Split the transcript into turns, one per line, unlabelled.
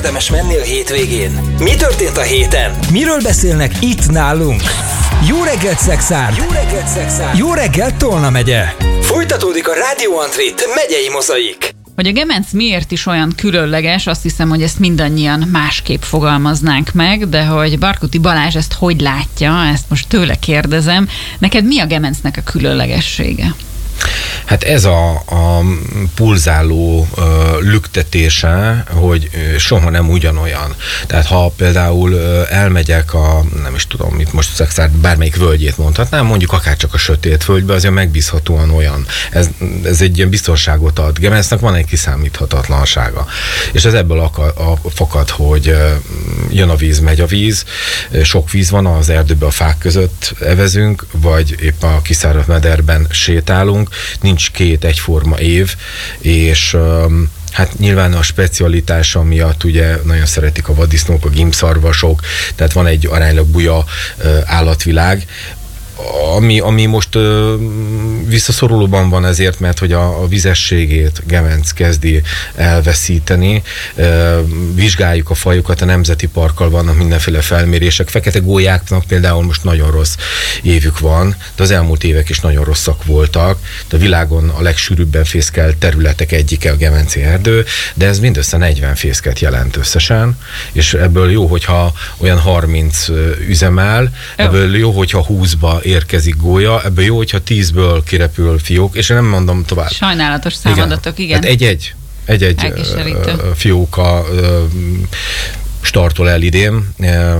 érdemes menni a hétvégén? Mi történt a héten?
Miről beszélnek itt nálunk? Jó reggelt, Szexárd!
Jó reggelt, Szexárd!
Jó reggelt, Tolna megye!
Folytatódik a Rádió Antrit megyei mozaik.
Hogy a Gemenc miért is olyan különleges, azt hiszem, hogy ezt mindannyian másképp fogalmaznánk meg, de hogy Barkuti Balázs ezt hogy látja, ezt most tőle kérdezem. Neked mi a Gemencnek a különlegessége?
Hát ez a pulzáló lüktetése, hogy soha nem ugyanolyan. Tehát ha például elmegyek nem is tudom, itt most Szexárd bármelyik völgyét mondhatnám, mondjuk akár csak a sötét völgybe, azért megbízhatóan olyan. Ez egy ilyen biztonságot ad. Gemencnek van egy kiszámíthatatlansága. És ez ebből fakad, hogy jön a víz, megy a víz, sok víz van, az erdőben a fák között evezünk, vagy épp a kiszáradt mederben sétálunk, nincs két egyforma év, és hát nyilván a specialitása miatt ugye nagyon szeretik a vaddisznók, a gimbszarvasok, tehát van egy aránylag buja állatvilág, ami most visszaszorulóban van ezért, mert hogy a vizességét Gemenc kezdi elveszíteni. Vizsgáljuk a fajokat, a Nemzeti Parkkal vannak mindenféle felmérések. Fekete gólyáknak például most nagyon rossz évük van, de az elmúlt évek is nagyon rosszak voltak. De a világon a legsűrűbben fészkelt területek egyike a gemenci erdő, de ez mindössze 40 fészket jelent összesen, és ebből jó, hogyha olyan 30 üzemel, ebből jó, hogyha 20-ba érkezik gólya, ebből jó, hogyha 10-ből kirepül fiók, és én nem mondom tovább.
Sajnálatos számadatok, igen.
Hát egy-egy fióka startol el idén.